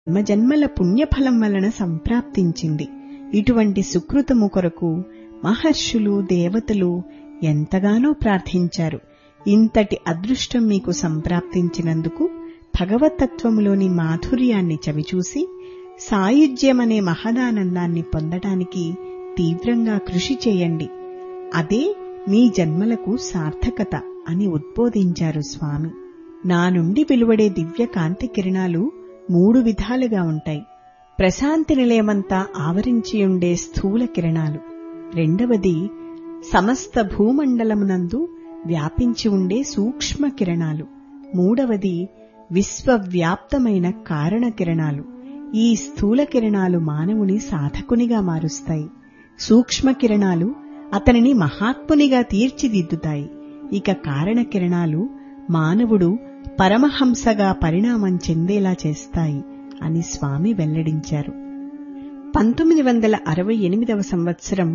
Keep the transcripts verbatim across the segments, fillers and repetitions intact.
జన్మజన్మల పుణ్యఫలం వలన సంప్రాప్తించింది. ఇటువంటి సుకృతము కొరకు మహర్షులు దేవతలు ఎంతగానో ప్రార్థించారు. ఇంతటి అదృష్టం మీకు సంప్రాప్తించినందుకు భగవతత్వములోని మాధుర్యాన్ని చవిచూసి సాయుజ్యమనే మహదానందాన్ని పొందటానికి తీవ్రంగా కృషి చేయండి. అదే మీ జన్మలకు సార్థకత అని ఉద్బోధించారు స్వామి. నా నుండి వెలువడే దివ్య కాంతి కిరణాలు మూడు విధాలుగా ఉంటాయి. ప్రశాంతి నిలయమంతా ఆవరించియుండే స్థూల కిరణాలు. రెండవది సమస్త భూమండలమునందు వ్యాపించి ఉండే సూక్ష్మ కిరణాలు. మూడవది విశ్వవ్యాప్తమైన కారణ కిరణాలు. ఈ స్థూల కిరణాలు మానవుని సాధకునిగా మారుస్తాయి. సూక్ష్మ కిరణాలు అతనిని మహాత్మునిగా తీర్చిదిద్దుతాయి. ఇక కారణ కిరణాలు మానవుడు పరమహంసగా పరిణామం చెందేలా చేస్తాయి అని స్వామి వెల్లడించారు. పంతొమ్మిది వందల అరవై ఎనిమిదవ సంవత్సరం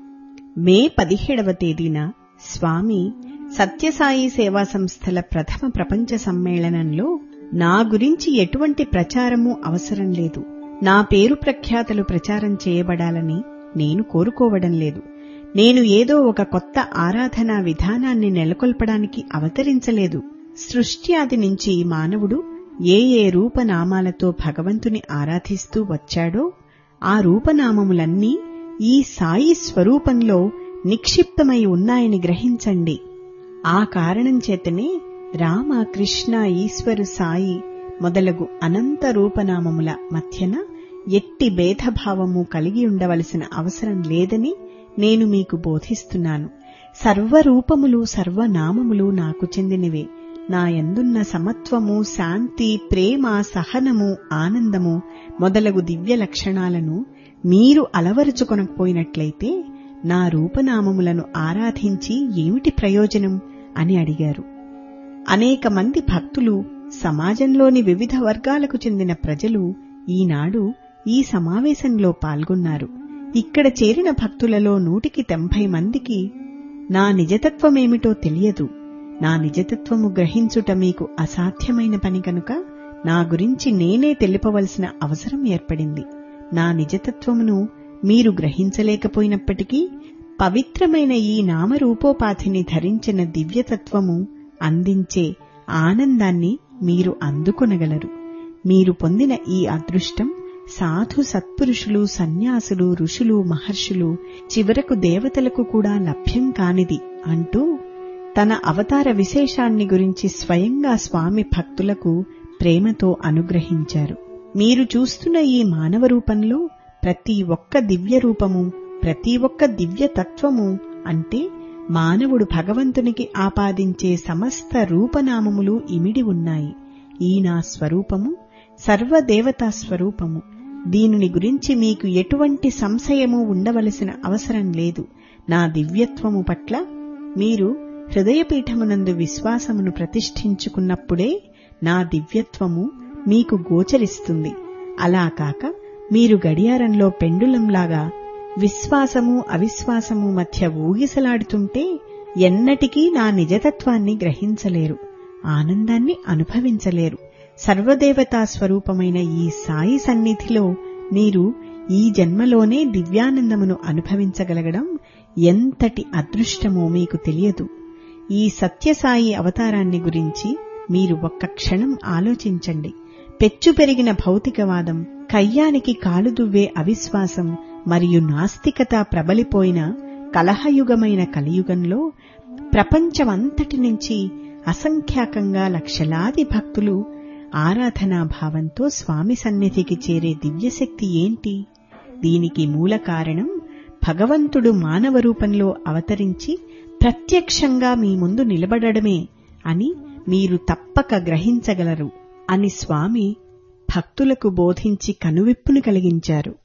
మే పదిహేడవ తేదీన స్వామి సత్యసాయి సేవా సంస్థల ప్రథమ ప్రపంచ సమ్మేళనంలో నా గురించి ఎటువంటి ప్రచారమూ అవసరం లేదు, నా పేరు ప్రఖ్యాతలు ప్రచారం చేయబడాలని నేను కోరుకోవడం లేదు, నేను ఏదో ఒక కొత్త ఆరాధనా విధానాన్ని నెలకొల్పడానికి అవతరించలేదు. సృష్టి ఆది నుంచి మానవుడు ఏ ఏ రూపనామాలతో భగవంతుని ఆరాధిస్తూ వచ్చాడో ఆ రూపనామములన్నీ ఈ సాయి స్వరూపంలో నిక్షిప్తమై ఉన్నాయని గ్రహించండి. ఆ కారణం చేతనే రామ, కృష్ణ, ఈశ్వరు, సాయి మొదలగు అనంత రూపనామముల మధ్యన ఎట్టి భేదభావము కలిగి ఉండవలసిన అవసరం లేదని నేను మీకు బోధిస్తున్నాను. సర్వరూపములు సర్వనామములు నాకు చెందినవే. నా యందున్న సమత్వము, శాంతి, ప్రేమ, సహనము, ఆనందము మొదలగు దివ్య లక్షణాలను మీరు అలవరుచుకొనకపోయినట్లయితే నా రూపనామములను ఆరాధించి ఏమిటి ప్రయోజనం అని అడిగారు. అనేక మంది భక్తులు, సమాజంలోని వివిధ వర్గాలకు చెందిన ప్రజలు ఈనాడు ఈ సమావేశంలో పాల్గొన్నారు. ఇక్కడ చేరిన భక్తులలో నూటికి తొంభై మందికి నా నిజతత్వమేమిటో తెలియదు. నా నిజతత్వము గ్రహించుట మీకు అసాధ్యమైన పని కనుక నా గురించి నేనే తెలుపవలసిన అవసరం ఏర్పడింది. నా నిజతత్వమును మీరు గ్రహించలేకపోయినప్పటికీ పవిత్రమైన ఈ నామరూపోపాధిని ధరించిన దివ్యతత్వము అందించే ఆనందాన్ని మీరు అందుకొనగలరు. మీరు పొందిన ఈ అదృష్టం సాధు సత్పురుషులు, సన్యాసులు, ఋషులు, మహర్షులు, చివరకు దేవతలకు కూడా లభ్యం కానిది అంటూ తన అవతార విశేషాన్ని గురించి స్వయంగా స్వామి భక్తులకు ప్రేమతో అనుగ్రహించారు. మీరు చూస్తున్న ఈ మానవ రూపంలో ప్రతి ఒక్క దివ్య రూపము, ప్రతి ఒక్క దివ్య తత్వము అంటే మానవుడు భగవంతునికి ఆపాదించే సమస్త రూపనామములు ఇమిడి ఉన్నాయి. ఈ నా స్వరూపము సర్వదేవతా స్వరూపము. దీనిని గురించి మీకు ఎటువంటి సంశయము ఉండవలసిన అవసరం లేదు. నా దివ్యత్వము పట్ల మీరు హృదయపీఠమునందు విశ్వాసమును ప్రతిష్ఠించుకున్నప్పుడే నా దివ్యత్వము మీకు గోచరిస్తుంది. అలా కాక మీరు గడియారంలో పెండులంలాగా విశ్వాసము అవిశ్వాసము మధ్య ఊగిసలాడుతుంటే ఎన్నటికీ నా నిజతత్వాన్ని గ్రహించలేరు, ఆనందాన్ని అనుభవించలేరు. సర్వదేవతా స్వరూపమైన ఈ సాయి సన్నిధిలో మీరు ఈ జన్మలోనే దివ్యానందమును అనుభవించగలగడం ఎంతటి అదృష్టమో మీకు తెలియదు. ఈ సత్యసాయి అవతారాన్ని గురించి మీరు ఒక్క క్షణం ఆలోచించండి. పెచ్చు పెరిగిన భౌతికవాదం, కయ్యానికి కాలుదువ్వే అవిశ్వాసం మరియు నాస్తికత ప్రబలిపోయిన కలహయుగమైన కలియుగంలో ప్రపంచమంతటి నుంచి అసంఖ్యాకంగా లక్షలాది భక్తులు ఆరాధనాభావంతో స్వామి సన్నిధికి చేరే దివ్యశక్తి ఏంటి? దీనికి మూల కారణం భగవంతుడు మానవ రూపంలో అవతరించి ప్రత్యక్షంగా మీ ముందు నిలబడడమే అని మీరు తప్పక గ్రహించగలరు అని స్వామి భక్తులకు బోధించి కనువిప్పును కలిగించారు.